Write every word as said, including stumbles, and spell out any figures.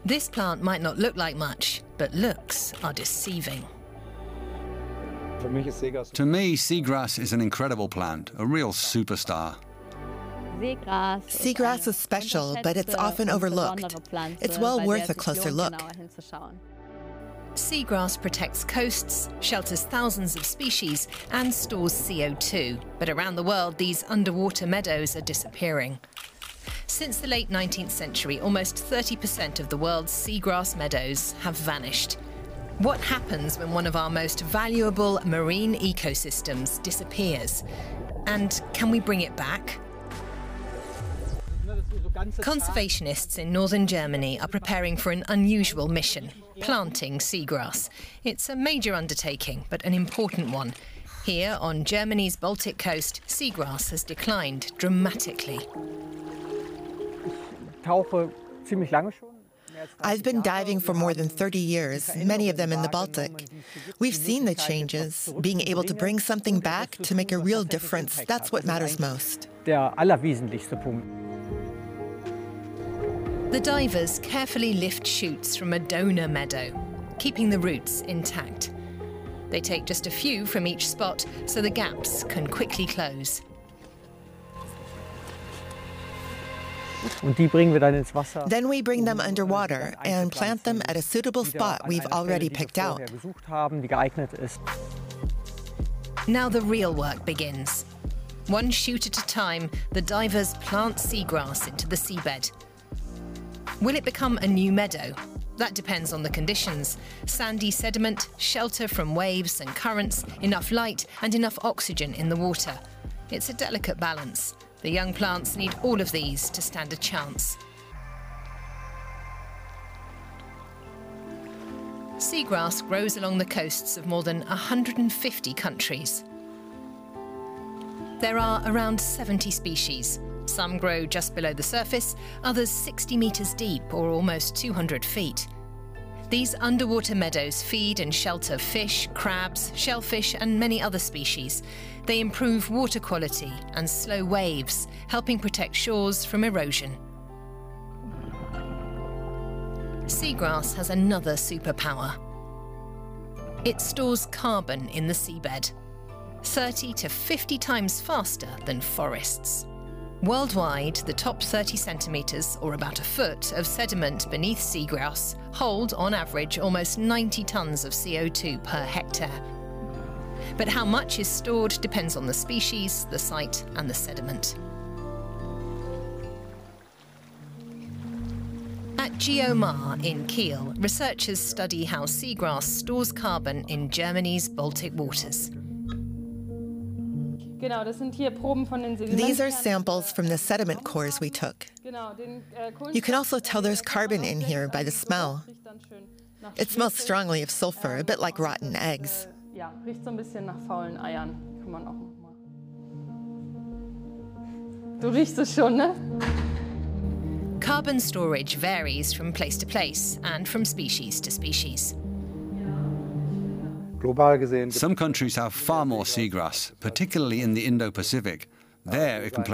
This plant might not look like much, but looks are deceiving. To me, seagrass is an incredible plant, a real superstar. Seagrass is special, but it's often overlooked. It's well worth a closer look. Seagrass protects coasts, shelters thousands of species, and stores C O two. But around the world, these underwater meadows are disappearing. Since the late nineteenth century, almost thirty percent of the world's seagrass meadows have vanished. What happens when one of our most valuable marine ecosystems disappears? And can we bring it back? Conservationists in northern Germany are preparing for an unusual mission, planting seagrass. It's a major undertaking, but an important one. Here, on Germany's Baltic coast, seagrass has declined dramatically. I've been diving for more than thirty years, many of them in the Baltic. We've seen the changes. Being able to bring something back to make a real difference, that's what matters most. The divers carefully lift shoots from a donor meadow, keeping the roots intact. They take just a few from each spot so the gaps can quickly close. Then we bring them underwater and plant them at a suitable spot we've already picked out. Now the real work begins. One shoot at a time, the divers plant seagrass into the seabed. Will it become a new meadow? That depends on the conditions. Sandy sediment, shelter from waves and currents, enough light and enough oxygen in the water. It's a delicate balance. The young plants need all of these to stand a chance. Seagrass grows along the coasts of more than one hundred fifty countries. There are around seventy species. Some grow just below the surface, others sixty metres deep or almost two hundred feet. These underwater meadows feed and shelter fish, crabs, shellfish and many other species. They improve water quality and slow waves, helping protect shores from erosion. Seagrass has another superpower. It stores carbon in the seabed, thirty to fifty times faster than forests. Worldwide, the top thirty centimetres, or about a foot, of sediment beneath seagrass hold, on average, almost ninety tonnes of C O two per hectare. But how much is stored depends on the species, the site and the sediment. At GeoMar in Kiel, researchers study how seagrass stores carbon in Germany's Baltic waters. These are samples from the sediment cores we took. You can also tell there's carbon in here by the smell. It smells strongly of sulfur, a bit like rotten eggs. Carbon storage varies from place to place and from species to species. Some countries have far more seagrass, particularly in the Indo-Pacific. There it can play